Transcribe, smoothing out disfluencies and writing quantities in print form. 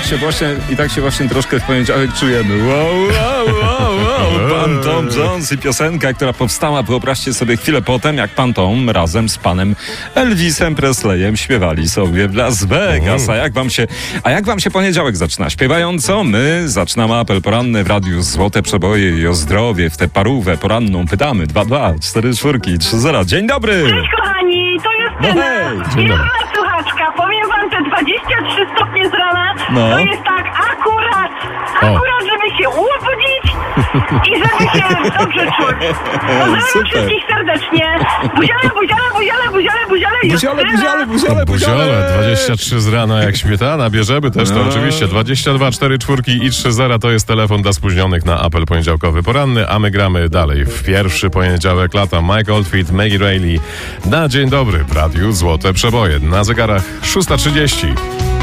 tak się właśnie troszkę w poniedziałek czujemy. Wow. Pan Tom Jones i piosenka, która powstała, wyobraźcie sobie, chwilę potem, jak pan Tom razem z panem Elvisem Presleyem śpiewali sobie w Las Vegas. A jak wam się poniedziałek zaczyna? Śpiewająco? My zaczynamy apel poranny w Radiu Złote Przeboje i o zdrowie w tę parówę poranną pytamy. 224 Dzień dobry! Cześć kochani, to jest Justyna. Słuchaczka, powiem wam, te 23 stopnie z rana, to jest tak akurat, żeby się uobudzić i żeby się dobrze czuć. Pozdrawiam wszystkich serdecznie. Buziole, 23 z rana jak śmietana, bierzemy też to oczywiście. 22 4 4 i 30 to jest telefon dla spóźnionych na apel poniedziałkowy poranny, a my gramy dalej w pierwszy poniedziałek lata. Mike Oldfield, Maggie Reilly na Dzień Dobry w Radiu Złote Przeboje. Na zegarach 6:30.